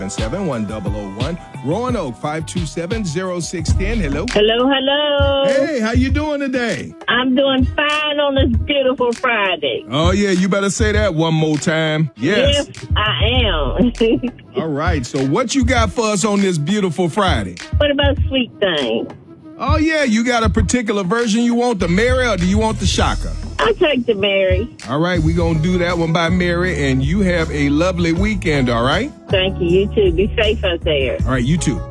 1001. Roanoke 527-0610. Hello. Hello. Hey, how you doing today? I'm doing fine on this beautiful Friday. Oh, yeah, you better say that one more time. Yes. Yes, I am. All right, so what you got for us on this beautiful Friday? What about Sweet Thing? Oh, yeah, you got a particular version you want, the Mary, or do you want the Shaka? I'll take the Mary. All right, we're going to do that one by Mary, and you have a lovely weekend, all right? Thank you. You too. Be safe out there. All right, you too.